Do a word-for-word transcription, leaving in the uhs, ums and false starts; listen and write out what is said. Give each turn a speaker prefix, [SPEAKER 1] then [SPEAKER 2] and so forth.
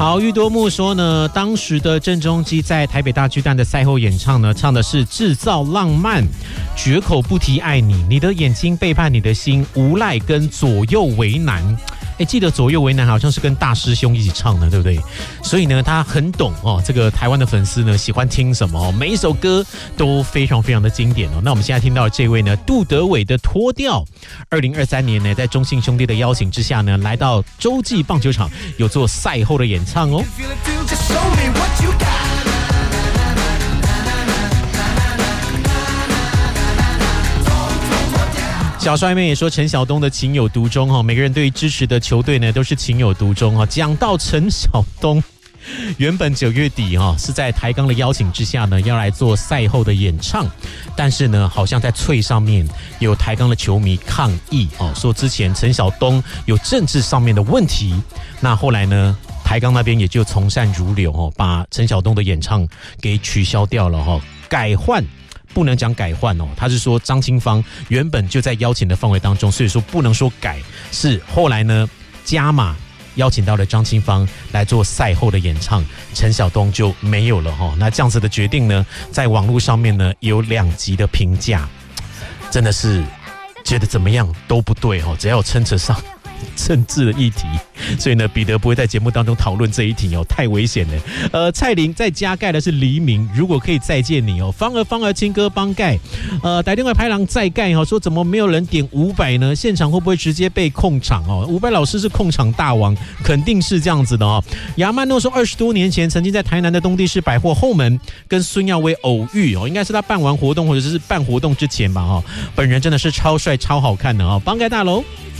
[SPEAKER 1] 好，玉多木说呢，当时的郑中基在台北大巨蛋的赛后演唱呢，唱的是制造浪漫，绝口不提爱你，你的眼睛背叛你的心，无赖跟左右为难。哎，记得左右为难好像是跟大师兄一起唱的，对不对？所以呢，他很懂哦，这个台湾的粉丝呢喜欢听什么哦，每一首歌都非常非常的经典哦。那我们现在听到的这位呢，杜德伟的《脱掉》，二零二三年呢，在中信兄弟的邀请之下呢，来到洲际棒球场有做赛后的演唱哦。小帅妹也说陈晓东的情有独钟，每个人对于支持的球队呢都是情有独钟。讲到陈晓东，原本九月底是在台钢的邀请之下呢要来做赛后的演唱，但是呢好像在脆上面有台钢的球迷抗议，说之前陈晓东有政治上面的问题，那后来呢台钢那边也就从善如流，把陈晓东的演唱给取消掉了，改换不能讲改换哦，他是说张清芳原本就在邀请的范围当中，所以说不能说改，是后来呢加码邀请到了张清芳来做赛后的演唱，陈晓东就没有了哈。那这样子的决定呢，在网络上面呢有两极的评价，真的是觉得怎么样都不对哦，只要有牵扯上政治的议题，所以呢，彼得不会在节目当中讨论这一题哦，太危险了。呃，蔡琳在加盖的是黎明，如果可以再见你哦，方儿方儿亲哥帮盖，呃，打电话拍狼再盖哦，说怎么没有人点伍佰呢？现场会不会直接被控场哦？伍佰老师是控场大王，肯定是这样子的哦。亚曼诺说，二十多年前曾经在台南的东帝士百货后门跟孙耀威偶遇哦，应该是他办完活动或者是办活动之前吧哦，本人真的是超帅超好看的哦，帮盖大楼。